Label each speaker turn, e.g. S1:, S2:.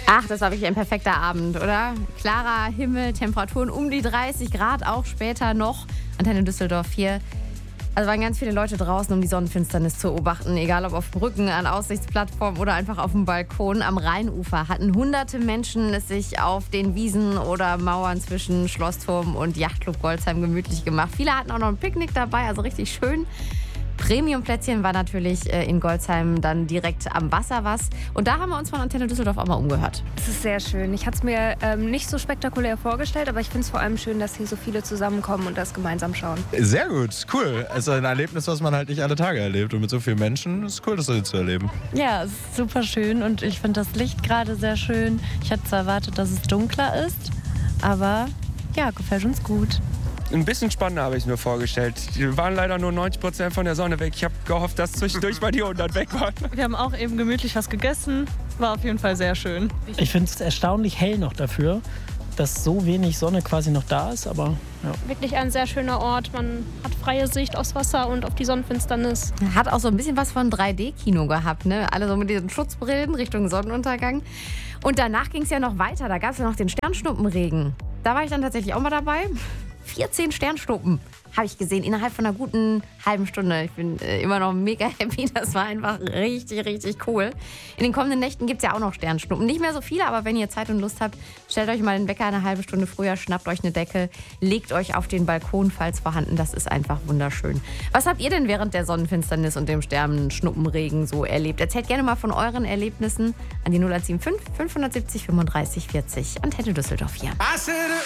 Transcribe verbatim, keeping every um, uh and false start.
S1: Ach, das war wirklich ein perfekter Abend, oder? Klarer Himmel, Temperaturen um die dreißig Grad, auch später noch. Antenne Düsseldorf hier. Also waren ganz viele Leute draußen, um die Sonnenfinsternis zu beobachten. Egal ob auf Brücken, an Aussichtsplattformen oder einfach auf dem Balkon. Am Rheinufer hatten hunderte Menschen es sich auf den Wiesen oder Mauern zwischen Schlossturm und Yachtclub Golzheim gemütlich gemacht. Viele hatten auch noch ein Picknick dabei, also richtig schön. Premium-Plätzchen war natürlich in Golzheim dann direkt am Wasser was. Und da haben wir uns von Antenne Düsseldorf auch mal umgehört.
S2: Es ist sehr schön. Ich hatte es mir ähm, nicht so spektakulär vorgestellt, aber ich finde es vor allem schön, dass hier so viele zusammenkommen und das gemeinsam schauen.
S3: Sehr gut, cool. Also ein Erlebnis, was man halt nicht alle Tage erlebt. Und mit so vielen Menschen ist es cool, das so zu erleben.
S4: Ja, es ist super schön und ich finde das Licht gerade sehr schön. Ich hatte zwar erwartet, dass es dunkler ist, aber ja, gefällt uns gut.
S5: Ein bisschen spannender habe ich mir vorgestellt. Die waren leider nur neunzig Prozent von der Sonne weg. Ich habe gehofft, dass zwischendurch mal die hundert weg waren.
S6: Wir haben auch eben gemütlich was gegessen. War auf jeden Fall sehr schön.
S7: Ich finde es erstaunlich hell noch dafür, dass so wenig Sonne quasi noch da ist. Aber ja.
S8: Wirklich ein sehr schöner Ort. Man hat freie Sicht aufs Wasser und auf die Sonnenfinsternis.
S1: Hat auch so ein bisschen was von drei D-Kino gehabt, ne? Alle so mit diesen Schutzbrillen Richtung Sonnenuntergang. Und danach ging es ja noch weiter. Da gab es ja noch den Sternschnuppenregen. Da war ich dann tatsächlich auch mal dabei. vierzehn Sternschnuppen habe ich gesehen innerhalb von einer guten halben Stunde. Ich bin äh, immer noch mega happy. Das war einfach richtig, richtig cool. In den kommenden Nächten gibt es ja auch noch Sternschnuppen. Nicht mehr so viele, aber wenn ihr Zeit und Lust habt, stellt euch mal den Wecker eine halbe Stunde früher, schnappt euch eine Decke, legt euch auf den Balkon, falls vorhanden. Das ist einfach wunderschön. Was habt ihr denn während der Sonnenfinsternis und dem Sternschnuppenregen so erlebt? Erzählt gerne mal von euren Erlebnissen an die null eins sieben fünf, fünf sieben fünf, fünfunddreißig vierzig. Antenne Düsseldorf hier.